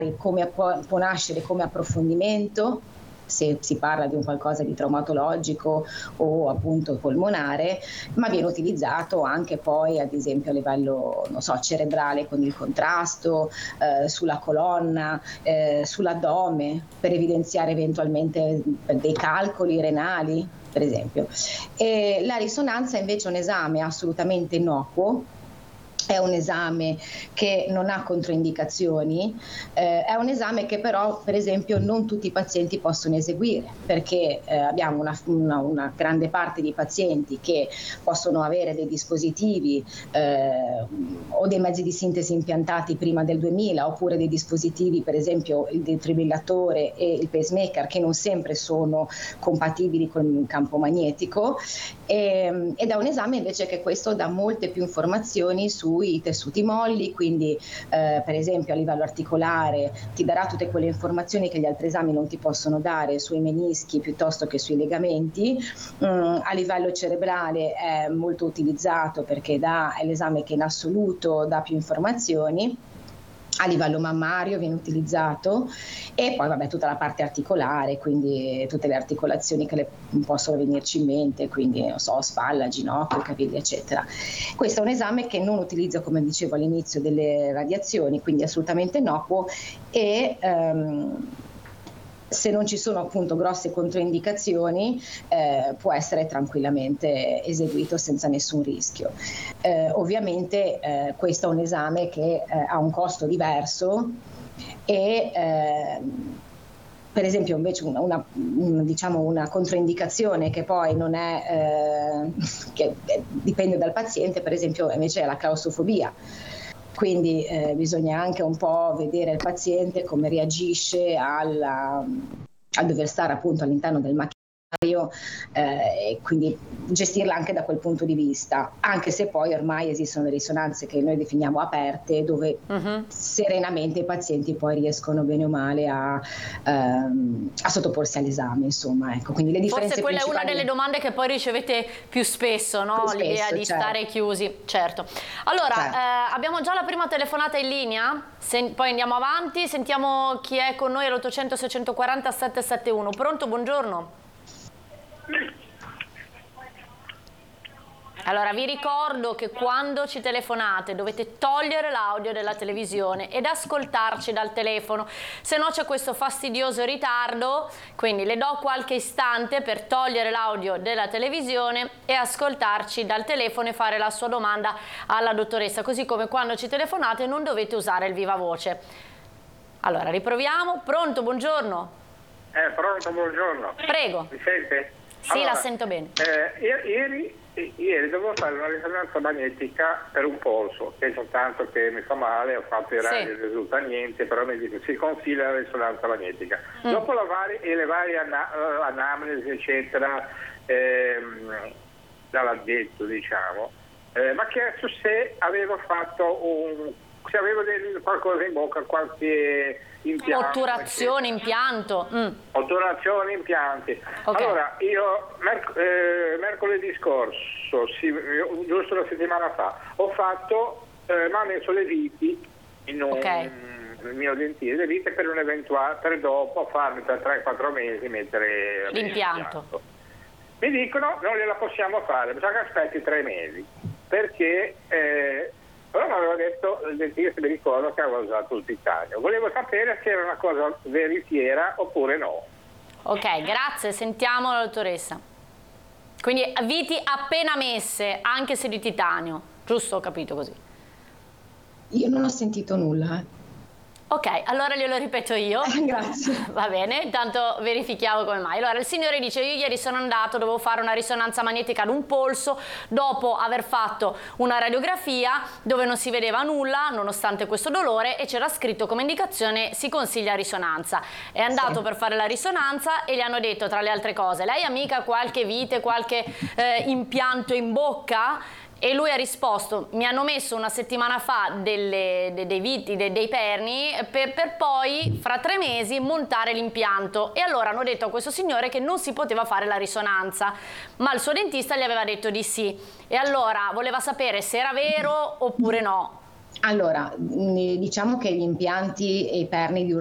può nascere come approfondimento, se si parla di un qualcosa di traumatologico o appunto polmonare, ma viene utilizzato anche poi ad esempio a livello, non so, cerebrale con il contrasto, sulla colonna, sull'addome, per evidenziare eventualmente dei calcoli renali, per esempio. E la risonanza invece è un esame assolutamente innocuo. È un esame che non ha controindicazioni, è un esame che però per esempio non tutti i pazienti possono eseguire, perché abbiamo una grande parte di pazienti che possono avere dei dispositivi o dei mezzi di sintesi impiantati prima del 2000, oppure dei dispositivi, per esempio il defibrillatore e il pacemaker, che non sempre sono compatibili con il campo magnetico, ed è un esame invece che questo dà molte più informazioni sui tessuti molli, quindi per esempio a livello articolare ti darà tutte quelle informazioni che gli altri esami non ti possono dare sui menischi piuttosto che sui legamenti. A livello cerebrale è molto utilizzato perché è l'esame che in assoluto dà più informazioni. A livello mammario viene utilizzato, e poi vabbè tutta la parte articolare, quindi tutte le articolazioni che possono venirci in mente, quindi non so, spalla, ginocchio, caviglia eccetera. Questo è un esame che non utilizza, come dicevo all'inizio, delle radiazioni, quindi assolutamente innocuo, e se non ci sono appunto grosse controindicazioni può essere tranquillamente eseguito senza nessun rischio. Ovviamente questo è un esame che ha un costo diverso e per esempio invece una controindicazione che poi non è, che dipende dal paziente, per esempio invece è la claustrofobia. Quindi bisogna anche un po' vedere il paziente come reagisce a dover stare appunto all'interno del macchinario, e quindi gestirla anche da quel punto di vista, anche se poi ormai esistono le risonanze che noi definiamo aperte, dove serenamente i pazienti poi riescono bene o male a sottoporsi all'esame, insomma, ecco. Quindi le differenze forse quella è principali... una delle domande che poi ricevete più spesso, no? L'idea di stare chiusi, certo. Allora, abbiamo già la prima telefonata in linea, poi andiamo avanti, sentiamo chi è con noi all'800 640 771. Pronto, buongiorno. Allora vi ricordo che quando ci telefonate dovete togliere l'audio della televisione ed ascoltarci dal telefono, se no c'è questo fastidioso ritardo, quindi le do qualche istante per togliere l'audio della televisione e ascoltarci dal telefono e fare la sua domanda alla dottoressa, così come quando ci telefonate non dovete usare il viva voce. Allora riproviamo. Pronto, buongiorno. Pronto, buongiorno. Prego. Mi sente? Sì, allora, la sento bene. Ieri dovevo fare una risonanza magnetica per un polso, che soltanto che mi fa male, ho fatto i radi, non risulta niente, però mi dice si consiglia la risonanza magnetica. Dopo le varie anamnesi eccetera, dall'addetto diciamo, mi ha chiesto se avevo fatto se avevo qualcosa in bocca, qualche impianto. Otturazione, impianto. Otturazione, impianti. Okay. Allora, io mercoledì scorso, giusto una settimana fa, mi ha messo le viti in il mio dentino, le viti per un eventuale, per dopo farmi per 3-4 mesi mettere l'impianto. Mi dicono non gliela possiamo fare, bisogna che aspetti 3 mesi, perché però mi aveva detto il dentista, mi ricordo che aveva usato il titanio. Volevo sapere se era una cosa veritiera oppure no. Ok, grazie, sentiamo la dottoressa. Quindi viti appena messe, anche se di titanio, giusto? Ho capito così? Io non ho sentito nulla. Ok, allora glielo ripeto io. Grazie. Va bene, intanto verifichiamo come mai. Allora, il signore dice, io ieri sono andato, dovevo fare una risonanza magnetica ad un polso, dopo aver fatto una radiografia dove non si vedeva nulla, nonostante questo dolore, e c'era scritto come indicazione, si consiglia risonanza. È andato per fare la risonanza e gli hanno detto, tra le altre cose, lei ha mica qualche vite, qualche impianto in bocca? E lui ha risposto, mi hanno messo una settimana fa dei perni per poi fra 3 mesi montare l'impianto, e allora hanno detto a questo signore che non si poteva fare la risonanza, ma il suo dentista gli aveva detto di sì, e allora voleva sapere se era vero oppure no. Allora, diciamo che gli impianti e i perni di